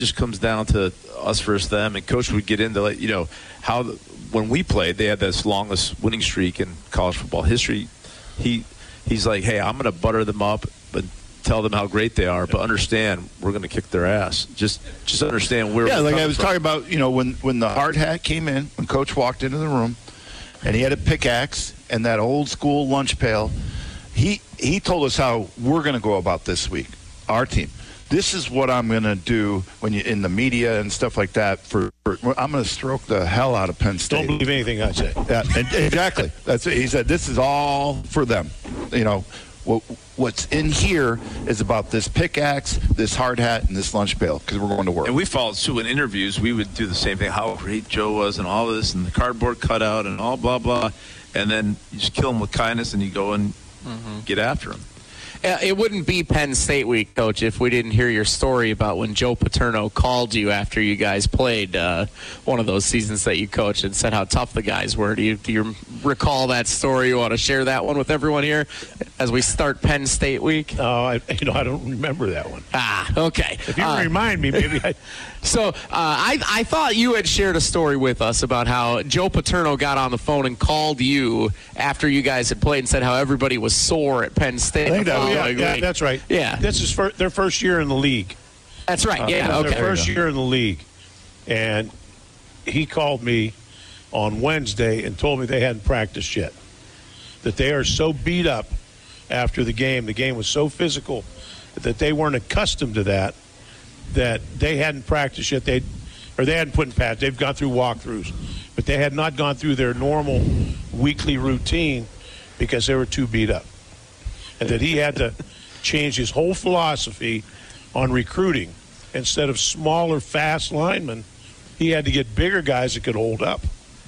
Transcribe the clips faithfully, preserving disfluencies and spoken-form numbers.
just comes down to us versus them. And Coach would get into, like, you know, how the, when we played, they had this longest winning streak in college football history. He he's like, hey, I'm going to butter them up, but tell them how great they are, but understand we're going to kick their ass. Just just understand where. Yeah, we're like I was from. talking about, you know, when when the hard hat came in, when Coach walked into the room, and he had a pickaxe and that old school lunch pail. He he told us how we're going to go about this week, our team. This is what I'm going to do when you in the media and stuff like that. For, for I'm going to stroke the hell out of Penn State. Don't believe anything I say. Yeah, and, exactly. That's what he said. This is all for them. You know, what, what's in here is about this pickaxe, this hard hat, and this lunch pail because we're going to work. And we followed suit in interviews. We would do the same thing. How great Joe was, and all this, and the cardboard cutout, and all blah blah. And then you just kill him with kindness, and you go and mm-hmm. get after him. Uh, it wouldn't be Penn State week, Coach, if we didn't hear your story about when Joe Paterno called you after you guys played uh, one of those seasons that you coached and said how tough the guys were. Do you, do you recall that story? You want to share that one with everyone here as we start Penn State week? Oh, I, you know, I don't remember that one. Ah, okay. If you uh, remind me, maybe I... So uh, I, I thought you had shared a story with us about how Joe Paterno got on the phone and called you after you guys had played and said how everybody was sore at Penn State. I think that, yeah, yeah, that's right. Yeah. This is for their first year in the league. That's right. Uh, yeah, okay. Their first year in the league. And he called me on Wednesday and told me they hadn't practiced yet, that they are so beat up after the game. The game was so physical that they weren't accustomed to that, that they hadn't practiced yet. They or they hadn't put in pads. They've gone through walkthroughs, but they had not gone through their normal weekly routine because they were too beat up. And that he had to change his whole philosophy on recruiting. Instead of smaller, fast linemen, he had to get bigger guys that could hold up.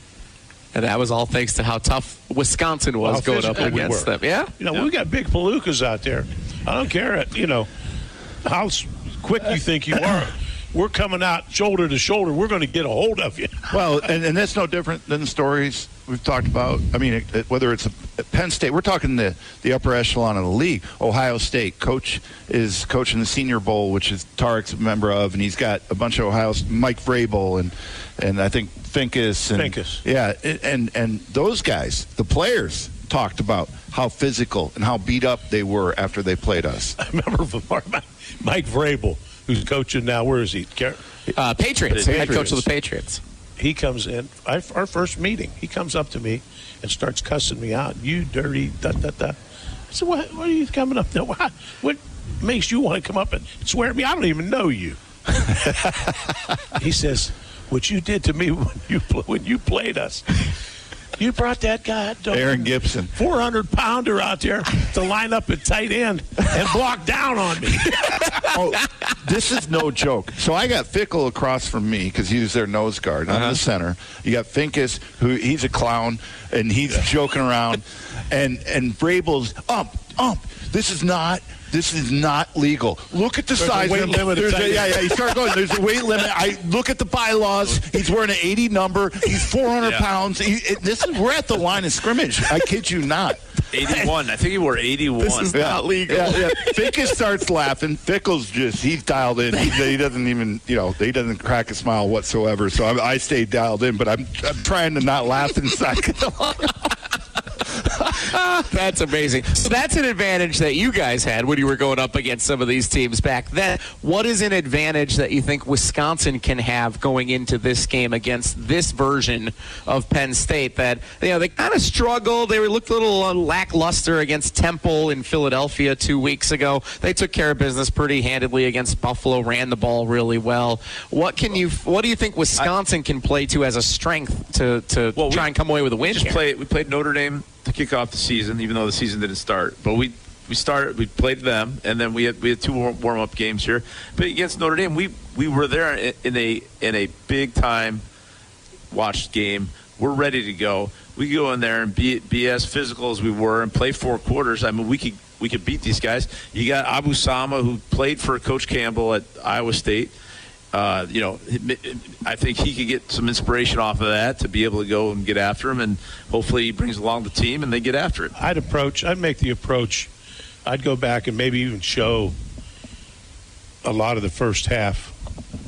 And that was all thanks to how tough Wisconsin was How going up physical we against were. them. Yeah? You know, yeah. we got big palookas out there. I don't care, you know, how quick you think you are. We're coming out shoulder to shoulder. We're going to get a hold of you. Well, and, and that's no different than the stories we've talked about. I mean, it, it, whether it's a, a Penn State, we're talking the, the upper echelon of the league. Ohio State coach is coaching the Senior Bowl, which is Tarek's a member of, and he's got a bunch of Ohio Mike Vrabel and and I think Finkus and Finkus. Yeah, and and those guys, the players, talked about how physical and how beat up they were after they played us. I remember Mike Vrabel, who's coaching now. Where is he? Uh, Patriots, Patriots. head coach of the Patriots. He comes in, I, our first meeting, he comes up to me and starts cussing me out. You dirty, da, da, da. I said, what, what are you coming up there? What, what makes you want to come up and swear at me? I don't even know you. He says, what you did to me when you when you played us. You brought that guy, Aaron Gibson, four hundred pounder out there to line up at tight end and block down on me. Oh, this is no joke. So I got Fickle across from me because he was their nose guard. I'm uh-huh. the center. You got Finkus, who he's a clown, and he's joking around. And and Vrabel's, ump, ump, this is not This is not legal. Look at the There's size a weight of limit. There's a, yeah, yeah. He started going. There's a weight limit. I look at the bylaws. He's wearing an eighty number. He's four hundred yeah. pounds. He, it, this is we're at the line of scrimmage. I kid you not. eighty-one. I think he wore eighty-one. This is yeah. not legal. Yeah, yeah. Finkus starts laughing. Fickle's just he's dialed in. He, he doesn't even you know he doesn't crack a smile whatsoever. So I, I stay dialed in, but I'm I'm trying to not laugh inside. That's amazing. So that's an advantage that you guys had when you were going up against some of these teams back then. What is an advantage that you think Wisconsin can have going into this game against this version of Penn State that, you know, they kind of struggled. They looked a little uh, lackluster against Temple in Philadelphia two weeks ago. They took care of business pretty handedly against Buffalo, ran the ball really well. What can you, what do you think Wisconsin I, can play to as a strength to, to well, try we, and come away with a win? We just here? played, we played Notre Dame to kick off the season, even though the season didn't start. But we we started, we played them, and then we had we had two warm up games here. But against Notre Dame, we we were there in a in a big time watched game. We're ready to go. We could go in there and be be as physical as we were and play four quarters. I mean, we could we could beat these guys. You got Abu Sama, who played for Coach Campbell at Iowa State. Uh, you know, I think he could get some inspiration off of that to be able to go and get after him, and hopefully he brings along the team and they get after it. I'd approach, I'd make the approach, I'd go back and maybe even show a lot of the first half